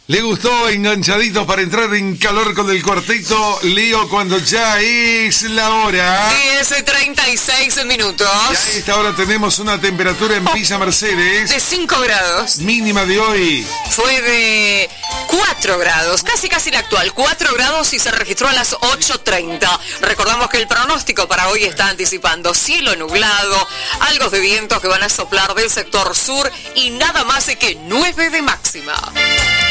Le gustó enganchaditos para entrar en calor con el cuarteto Leo cuando ya es la hora. 10:36 minutos. Y a esta hora tenemos una temperatura en Villa Mercedes de 5 grados. Mínima de hoy fue de 4 grados, casi la actual, 4 grados y se registró a las 8:30. Recordamos que el pronóstico para hoy está anticipando cielo nublado, algo de vientos que van a soplar del sector sur y nada más de que 9 de máxima.